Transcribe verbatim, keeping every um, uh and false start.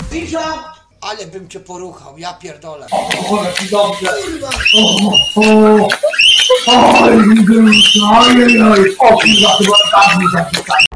Cisza! Ale bym cię poruchał, ja pierdolę. O, jaki dobrze. Kurwa! O, o, oj, oj, oj, o, kurwa, chyba tak mi zapisać.